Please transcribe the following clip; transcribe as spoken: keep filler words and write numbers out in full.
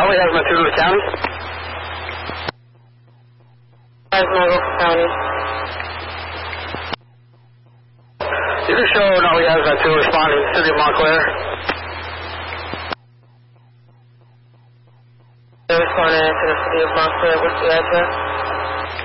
All we have is Montgomery County. That's Montgomery County. You can show all we have is two responding, City of Montclair. They're responding to the City of Montclair. What's the address?